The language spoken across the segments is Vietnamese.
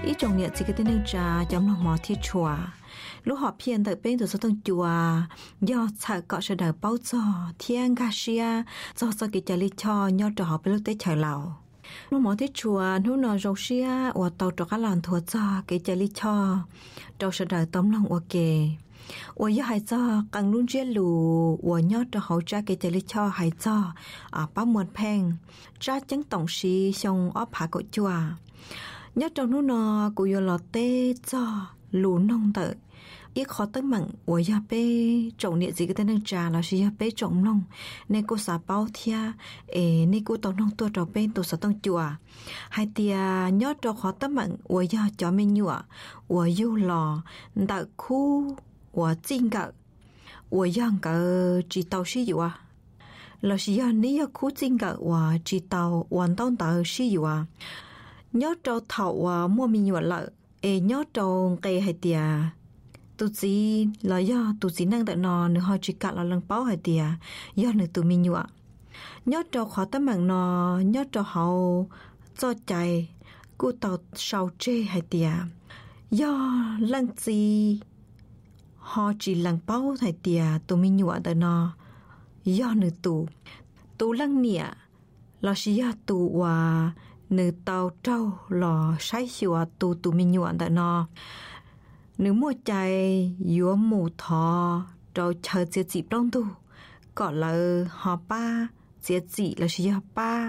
ít trong nhiệt chỉ cái tên trà trong lòng mỏ thiết chùa lúc họ phiền tới bên từ số tông chùa do sợ cọ sẽ đợi bao giờ thiên gasia do cái trả lý cho nhau trò họ bên lúc tới chờ lầu lúc mỏ thiết chùa lúc nào rau xia và tàu trò cá làn thua cho cái trả lý cho trò sẽ đợi tóm lòng ok我要孩子刚入街路，我要着好家给这里敲孩子把门平，家真懂事，像我爬过去啊。nhớ trong núi nọ cụ yo lọt tê cho lù nông tự ít khó tới mặn của gia bê trồng địa gì cái tên trà là gì gia bê trồng nông nên cô xả bao thia nên cô tàu nông tua trồng bên tàu xả tông chùa hai tia nhớ trong khó tới mặn của gia cho mình nhựa của yêu lò tại khu của chính cả của gia cả chỉ tàu xí dụ là gì gia ní khu chính cả của chỉ tàu hoàn toàn tàu xí dụ nhớ trâu thầu mua mình nhựa lợ nhớ trâu cây hay tiề tụi gì là do tụi gì năng tại nò nữa họ chỉ cả là lần báo hay tiề do nữa tụi mình nhựa nhớ trâu khó tấm bằng nò nhớ trâu hậu cho chạy cô tàu sầu chê hay tiề do lần gì họ chỉ lần báo hay tiề tụi mình nhựa tại nò do nữa tụi lần nịa là gì do tụi nữ tàu trâu lò sái xùa tụ mình nhuận tại nó nữ mua chạy dúa mù thọ trâu chờ chia dịp đông tu có là họ ba chia dịp là gì ba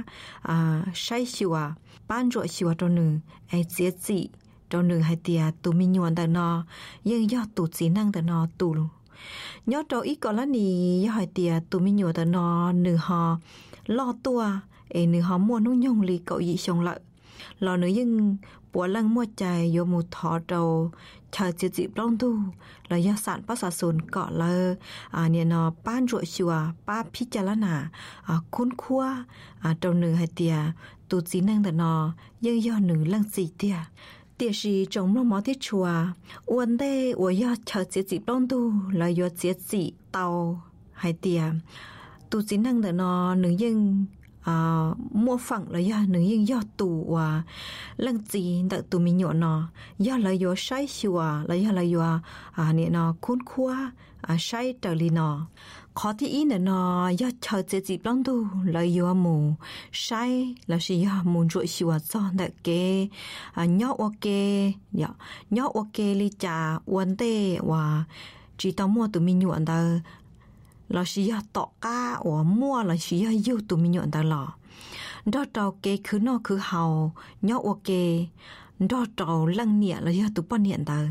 sái xùa ban ruột xùa trâu nữ chia dịp trâu nữ hay tiề tụ mình nhuận tại nó nhưng do tụ chỉ năng tại nó tụ nhớ trâu ít có lá nì do hay tiề tụ mình nhuận tại nó nữ họ lo tua nữ họ mua nông nhung lì cậu dị xong lợi lò nữ nhưng bùa lăng mua chài vô một thọ trầu chờ chiếc dịp đông tu là do sản bác xã sồn cọ là nè nó ban ruột chùa ba pí chà lá nà khôn khua trầu nữ hay tìa tụ chỉ năng tà nó nhưng do nữ lăng gì tìa tìa gì trông nó mó thiết chùa uốn đê uốn do chờ chiếc dịp đông tu là do chiếc dịp tàu hay tìa tụ chỉ năng tà nó nữ nhưng mua phẳng là do nữ nhân do tù lần gì tại tù mình nhọ nó do là do sai xùa là do nè nó khôn khoa sai trở li nó khó thì ý nó do chờ chế dịp lắm tu là do mù sai là gì do mù ruột xùa do tại cái nhọ ok nhọ ok li trà uốn tê chỉ tao mua tù mình nhọ ta là chỉ tọt cá or mua là chỉ yêu tụi mình nhận ta lọ đó trâu kê cứ nó cứ hào nhớ ok đó trâu lăng nhẹ là do tụi bọn nhận ta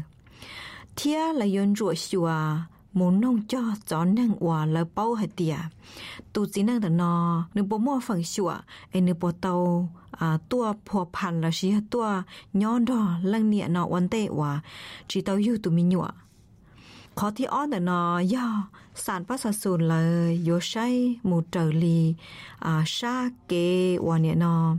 thia là yon ruột xùa muốn nông cho chó năng or là bao hay tiệt tụi chỉ năng ta nó nếu bố mua phần xùa nếu bố tàu tua phò pan là chỉ tua nhớ đó lăng nhẹ nó quan tệ or chỉ tàu yêu tụi mình nhọ khó thì on là nó do sản phát sản là do say một trở lì sa kê và nè nó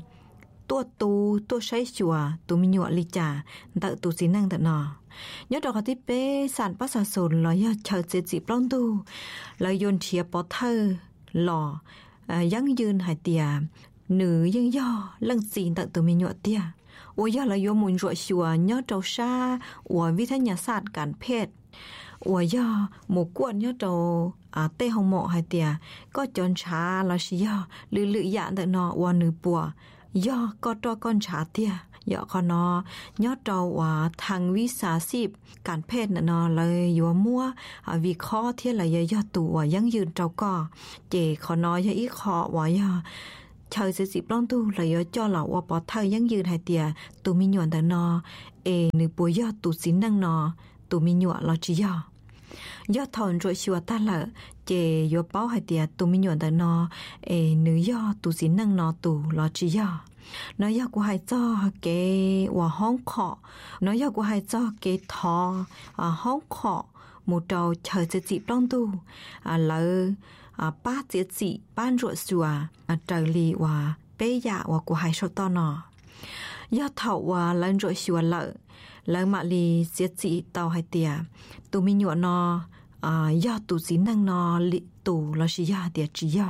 tua say chùa tụ mình nhọ lì trà tự tụ xí năng tự nó nhớ đó khó thì bé sản phát sản là do chờ chế dịp lông tu là dồn chia bỏ thơ lò dáng dơn hải tìa nữ dân do lăng xì tự tụ mình nhọ tìa ôi do là do muốn rọi chùa nhớ trâu sa và vì thế nhà sản cản phết ủa do một cuộn nhớ trâu tê hồng mộ hay tiề có chọn trà là gì do lự dạng tại nó ủa nữ bùa do có cho con trà tiề do con nó nhớ trâu thằng vi xá xịp cản phết nó lời vô mua vì khó thiết là do tụ dáng dư trâu co chỉ khó nói do ít khó do chờ sẽ dịp lon tu là do cho là bỏ thơ dáng dư hay tiề tụ mi nhuận tại nó nữ bùa do tụ xín năng nó tụ mi nhuận là chỉ do thòn rồi chùa ta lợ chè do báo hay tiệt tụ mi nhuận tại nó nữ do tụ xín năng nó tụ là chỉ do nó do của hai cho cái hòa hóng khọ nó do của hai cho cái thọ hóng khọ một trâu chờ sẽ dịp đông tu lợ ba tiệt dị ban ruột chùa trời lì hòa bé dạ hòa của hai số to nọ do thầu hòa lên rồi chùa lợ mà lì tiệt dị tàu hai tiệt tụ mi nhuận nó do tụ xín năng nó lì tụ là chỉ do tiệt chỉ do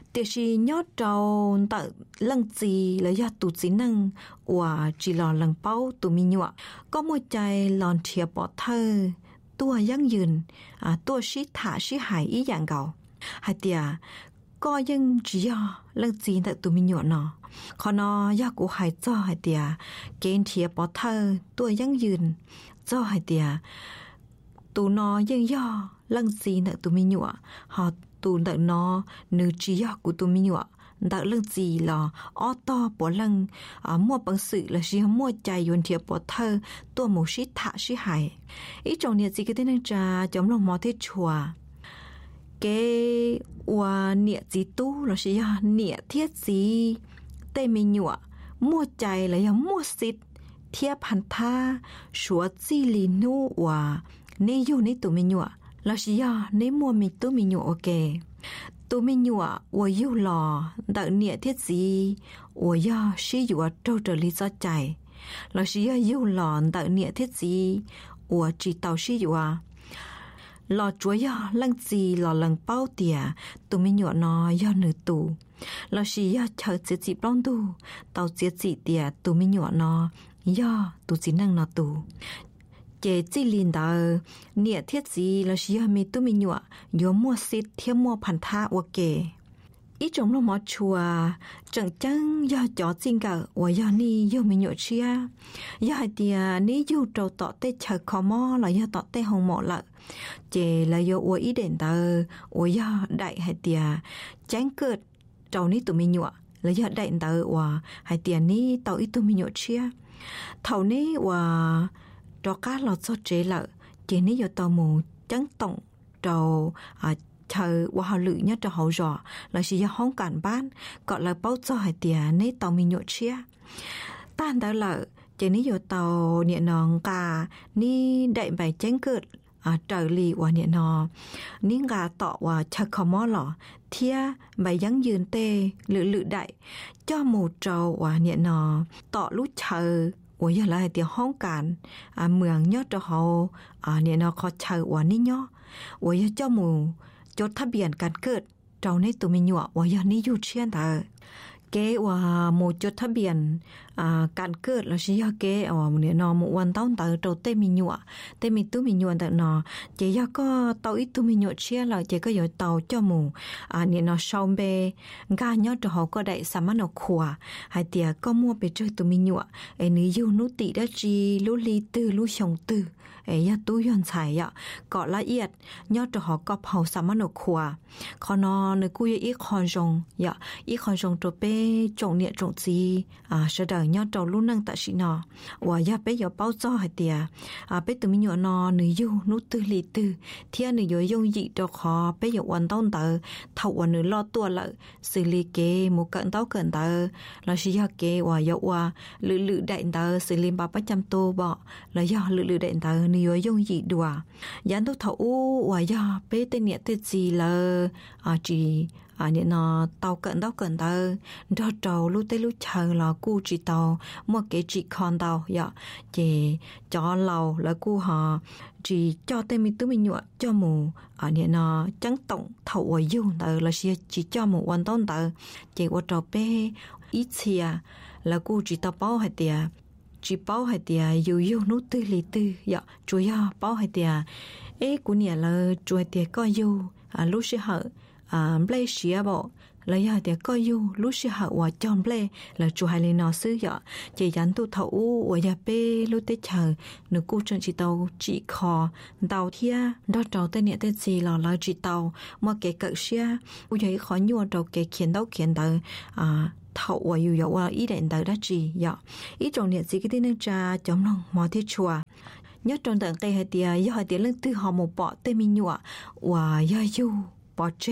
แต่ชียอดเจ้าแต่ลังจีและยอดตุจีนังว่าจีหลอนลังเป้าตุมีหยวก็มัวใจหลอนเทียปอเธอตัวยั่งยืนตัวชิถาชิหายอีอย่างเก่าหายเตียก็ยังจียอลังจีแต่ตุมีหยวเนาะขอนอยากกูหายจ้อหายเตียเกณฑ์เทียปอเธอตัวยั่งยืนจ้อหายเตียตูนอยังย่อลังจีแต่ตุมีหยวหอตูนแต่นอนึกจียอกูตุมีหยวดักเรื่องจีลอออตอปวลังมั่วปังสื่อและชีมั่วใจยวนเทียปวเธอตัวหมูชิถะชิหายอีจงเนี่ยจีก็ได้นั่งจาจอมลงมอเทชัวเกว่าเนี่ยจีตู้และชีเนี่ยเทียจีเตมีหยวมั่วใจและยังมั่วสิทธิ์เทียพันธาชัวจีลีนูว่านี่อยู่ในตัวมีหยวและชีในมัวมีตัวมีหยวโอเคตัวมีหยวว่าอยู่หล่อดักเนี่ยเทียจีว่าย่าชีอยู่โจเจลิจใจแล้วชีอยู่หล่อดักเนี่ยเทียจีว่าจีเตาชีอยู่หล่อจัวยลังจีหล่อลังเป้าเตียตัวมีหยวนอยอหนึ่งตูแล้วชีเฉยเจจีปล้องตูเตาเจจีเตียตัวมีหยวนอยอตูจีนั่งนอตูเจจีลินดาเนี่ยเทียจีแล้วชีมีตัวมีหยวโยมัวซิดเทียมัวพันธะวะเกอีจงลงมอชัวจังจังยอจ่อจริงกะว่ายอนี่ยอมีหยวเชียยอเดียนี่อยู่โตต่อเตเชคอมอแล้วยอต่อเตหงหมอละเจแล้วยอออีเด่นเตอว่ายอได้ให้เดียแจ้งเกิดเจ้านี่ตัวมีหยวแล้วยอได้เตอว่าให้เดียนี่เตาอีตัวมีหยวเชียเท่านี้ว่าดอกก้าเราจะเจละเจนี่อยู่ตัวหมูจังตงเราเธอว่าเขาหลุยเนี่ยจะเขาจ่อแล้วชีห้องการบ้านก็เลยเป้าจ่อให้เตียในเตามีหยดเชียต้านแต่ละเจนี่อยู่เตาเนี่ยน้องกานี่ได้ใบแจ้งเกิดเจอลีว่าเนี่ยนอนิ่งกาต่อว่าชักขมอหล่อเทียใบยั่งยืนเตหรือได้เจ้าหมูเจ้าว่าเนี่ยนอต่อลูกเชอว่าอย่าละเตียห้องการเมืองยอดจะเขาเนี่ยนอเขาเชอว่านี่ย่อว่าอย่าเจ้าหมูจดทะเบียนการเกิดเจ้าในตัวมีหยวว่าอย่างนี้อยู่เชียนเถอะเกว่าหมู่จดทะเบียนการเกิดแล้วสิยาเกเนี่ยนอหมู่วันต้นเตอเจ้าเตมีหยวเตมีตัวมีหยวแต่นอเจยาก็เตาอีตัวมีหยวเชียแล้วเจก็อยู่เตาเจ้าหมู่เนี่ยนอชาวเบงานยอดเขาก็ได้สามารถเอาขวาให้เตียก็มั่วไปเจอตัวมีหยวไอ้นี่อยู่นุติได้จีลุลีตื้อลุชงตื้อยาตู้ย้อนใส่ก็ละเอียดยอดจะหอก็เผาสามโนครัวขอนอนกูยอีคอนจงอีคอนจงตัวเป้จงเนี่ยจงจีเสดยอดจะลุ่นนั่งตัดชินว่ายาเป้ยาเป้าจ้อให้เตียเป้ตัวมีหยวนหนึ่งยูนุตื้อลีตื้อเที่ยหนึ่งยงยีดอกคอเป้ยวันต้นเตอเท่าวันหนึ่งรอตัวละสิลีเกมุกันเต้าเกินเตอแล้วชิยาเกว่ายาว่าหรือได้เตอสิลิมบาประจำตัวบ่แล้วยาหรือได้เตอนิยยงยีดัวยันทุกเท่าว่ายาเป้เตเนี่ยเตจีเลยจีเนี่ยนอเตาเกินเตาดอเจ้าลูเตลูเชอลากูจีเตามัวเกจีคอนเตาเจจอเราแล้วกูจีจอเตมีตุ้มีหยวจอหมูเนี่ยนอจังตงเท่าว่ายุ่งแล้วเชียจีจอหมูวันต้นเจว่าเจ้าเป้อีเชียแล้วกูจีเตาเป้าให้เตียจีเป้าให้เตียอยู่นุตื้อลีตื้อจุยเป้าให้เตียกูเนี่ยเลยจุยเตียก็อยู่ลูกเสียเหเปลเสียบ่แล้วเตียก็อยู่ลูกเสียเหว่าจอมเปลแล้วจุยให้เลยนอซื้อเจยันตุเท่าว่าเป้ลูกเตเชอหนูกูจนจีเตาจีคอเตาเทียดอเจ้าเตเนี่ยเตจีหล่อแล้วจีเตามัวเกะเกะเสียอุยขอยัวเจ้าเกะเขียนเตเท่าว่าอยู่ว่าอีเด่นเตอได้จีอีตรงเนี่ยจีก็ได้นึกจะจอมลงมอที่ชัวnhớ trong tận cây hai tia lên từ họ một bọ tê mi nhụa và do du bọ chê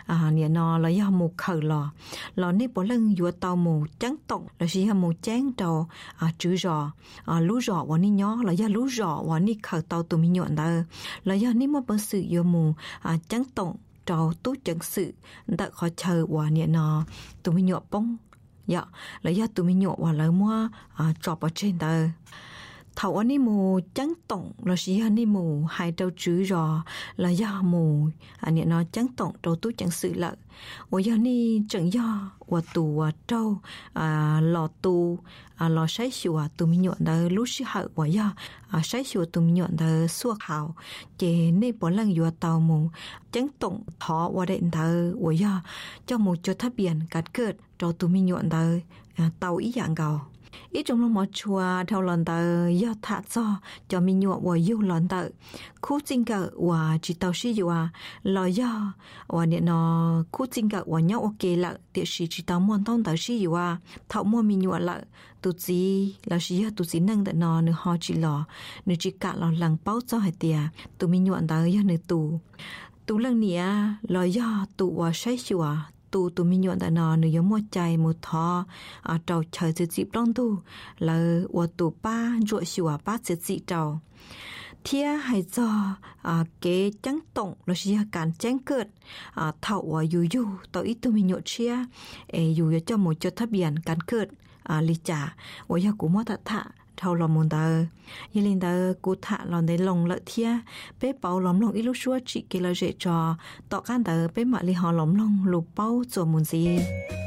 nè nó là do một khờ lò nếp bỏ lưng dùa tàu mù trắng tổng là chỉ một chén trầu chữ rò lú rò và ni nhó là do lú rò và ni khờ tàu tụi mi nhọn đó là do ni một bữa sự dùa mù trắng tổng trầu tú chân sự đã khỏi chờ và nè nó tụi mi nhọn bông là do tụi mi nhọn và lời mua trò bọ trên đó thầu anh đi mù trắng tổng là gì anh đi mù hai trâu chữ rò là do mù anh nó trắng tổng trâu tú chẳng sự lợi ủa giờ ni chẳng do ủa tù trâu lò tù lò sấy sủa tù mi nhuận đời lúc xí hậu ủa giờ sấy sủa tù mi nhuận đời suốt hậu chỉ nên bỏ lần vừa tàu mù trắng tổng thọ ủa đệm đời ủa giờ cho một chỗ tháp biển cắt cợt trâu tù mi nhuận đời tàu ý dạng gầu ít trong lúc mọi chùa theo lần tờ do thả cho mình nhọ và yêu lần tờ khu chính cờ và chỉ tàu sĩ và lo do và điện nó khu chính cờ và nhau ok là tiệt sĩ chỉ tàu muốn tông tờ sĩ và thạo mua mình nhọ là tụt gì là sĩ tụt gì năng tờ nó nữa họ chỉ lo nữa chỉ cả lo lằng bao cho hay tiệt tụi mình nhọ tờ do nữa tụ lần nia lo do tụ và say chùa tụ mình nhọn tại nó nếu giống một trái một thọ trâu chờ chỉ dịp đông tu là tụ ba ruột xùa ba chỉ dị trâu thia hay do cái trắng tổng là gì cản trắng cợt thầu yu tao ít tụ mình nhọn chia yu cho một chỗ tháp biển cản cợt lì trả ôi giờ cũng mất thạ thầu lòng muốn tờ như linh tờ cụ thạ lòng để lòng lợi thia bé bao lòng lòng ít lúc xua chị kia là dễ trò tọ can tờ bé mà li họ lòng lòng lục bao rồi muốn gì